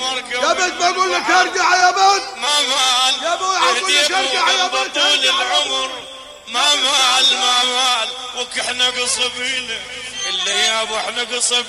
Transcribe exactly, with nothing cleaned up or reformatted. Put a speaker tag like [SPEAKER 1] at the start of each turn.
[SPEAKER 1] يا بنت بقول لك ارجع يا بنت
[SPEAKER 2] ما مال
[SPEAKER 1] يا ابو اقول لك ارجع يا بنت
[SPEAKER 2] طول العمر ما مال ما مال وك احنا قصبيله اللي يا ابو احنا قصب